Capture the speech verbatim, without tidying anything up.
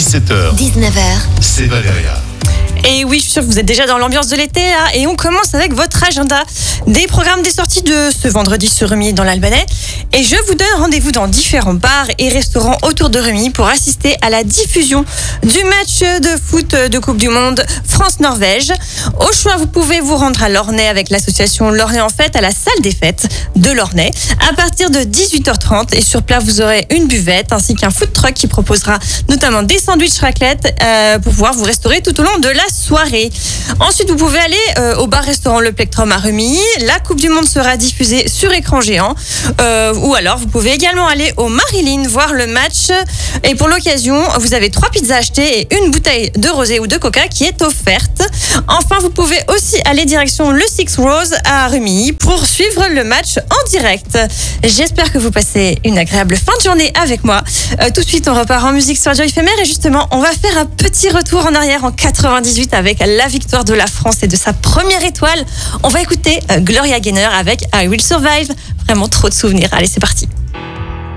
dix-sept heures, dix-neuf heures, c'est Valéria. Et oui, je suis sûre que vous êtes déjà dans l'ambiance de l'été là, et on commence avec votre agenda des programmes des sorties de ce vendredi sur Rumilly dans l'Albanais. Et je vous donne rendez-vous dans différents bars et restaurants autour de Rumilly pour assister à la diffusion du match de foot de Coupe du Monde France-Norvège. Au choix, vous pouvez vous rendre à Lornay avec l'association Lornay en Fête à la salle des fêtes de Lornay à partir de dix-huit heures trente. Et sur place, vous aurez une buvette ainsi qu'un food truck qui proposera notamment des sandwichs raclette euh, pour pouvoir vous restaurer tout au long de la soirée. Ensuite, vous pouvez aller euh, au bar-restaurant Le Plectrum à Rumilly. La Coupe du Monde sera diffusée sur écran géant. Euh, ou alors, vous pouvez également aller au Marilyn voir le match. Et pour l'occasion, vous avez trois pizzas achetées et une bouteille de rosé ou de coca qui est offerte. Enfin, vous pouvez aussi aller direction le Six Rose à Rumilly pour suivre le match en direct. J'espère que vous passez une agréable fin de journée avec moi. Euh, tout de suite, on repart en musique sur Radio Éphémère et justement, on va faire un petit retour en arrière en quatre-vingt-dix-huit avec la victoire de la France et de sa première étoile. On va écouter euh, Gloria Gaynor avec I Will Survive. Vraiment trop de souvenirs. Allez, c'est parti.